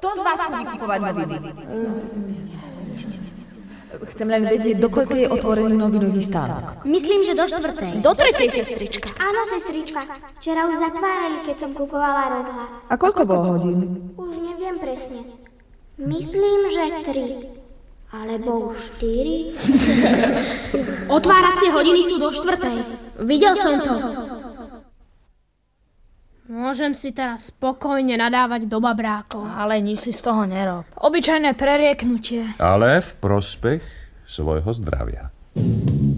Kto z vás chodí kupovať noviny? Chcem len vedieť, do koľkej je otvorený novinový stánok. Myslím, že do 4. Do 3, sestrička. Áno, sestrička. Včera už zatvárali, keď som kupovala rozhlas. A koľko bolo hodín? Už neviem presne. Myslím, že 3. Alebo 4. Otváracie hodiny sú do 4. Videl som to. Môžem si teraz spokojne nadávať do babrákov. Ale nič si z toho nerob. Obyčajné prerieknutie. Ale v prospech svojho zdravia.